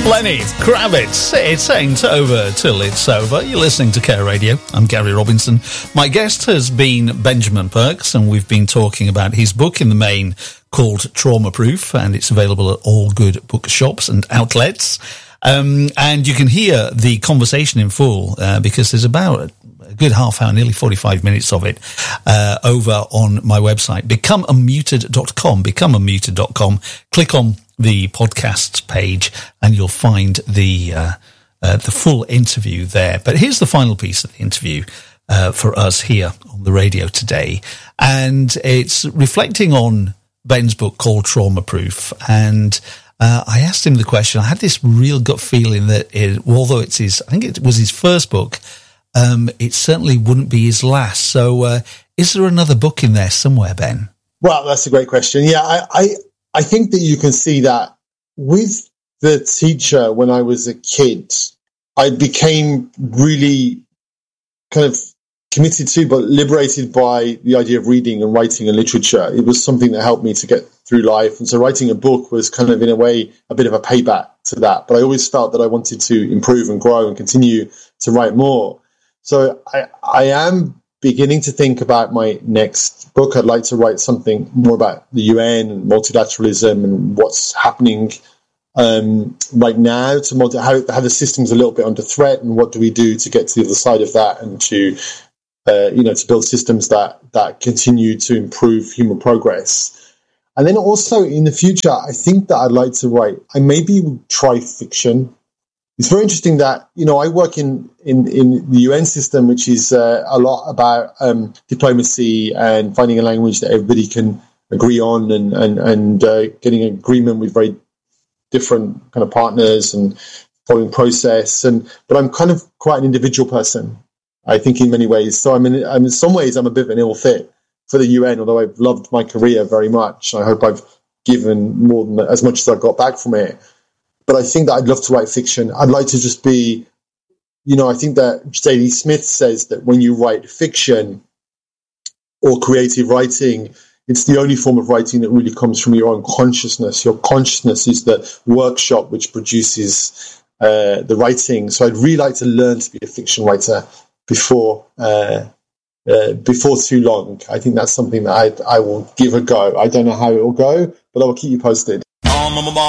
Lenny Kravitz. It ain't over till it's over. You're listening to Care Radio. I'm Gary Robinson. My guest has been Benjamin Perks, and we've been talking about his book in the main called Trauma Proof, and it's available at all good bookshops and outlets. And you can hear the conversation in full because there's about a good half hour, nearly 45 minutes of it over on my website, becomeunmuted.com, becomeunmuted.com. Click on the podcasts page and you'll find the full interview there. But here's the final piece of the interview for us here on the radio today. And it's reflecting on Ben's book called Trauma Proof. And I asked him the question. I had this real gut feeling that although I think it was his first book, it certainly wouldn't be his last. So is there another book in there somewhere, Ben? Well, that's a great question. Yeah, I think that you can see that with the teacher when I was a kid, I became really kind of committed to, but liberated by the idea of reading and writing and literature. It was something that helped me to get through life. And so writing a book was kind of, in a way, a bit of a payback to that. But I always felt that I wanted to improve and grow and continue to write more. So I am beginning to think about my next book. I'd like to write something more about the UN and multilateralism and what's happening right now, to how the system's a little bit under threat, and what do we do to get to the other side of that, and to to build systems that continue to improve human progress. And then also in the future, I think that I'd like to write, I maybe would try fiction. It's very interesting that, I work in the UN system, which is a lot about diplomacy and finding a language that everybody can agree on, and getting an agreement with very different kind of partners and following process. But I'm kind of quite an individual person, I think, in many ways. So in some ways, I'm a bit of an ill fit for the UN, although I've loved my career very much. I hope I've given more than as much as I've got back from it. But I think that I'd love to write fiction. I'd like to just be, I think that Zadie Smith says that when you write fiction or creative writing, it's the only form of writing that really comes from your own consciousness. Your consciousness is the workshop which produces the writing. So I'd really like to learn to be a fiction writer before too long. I think that's something that I will give a go. I don't know how it will go, but I will keep you posted.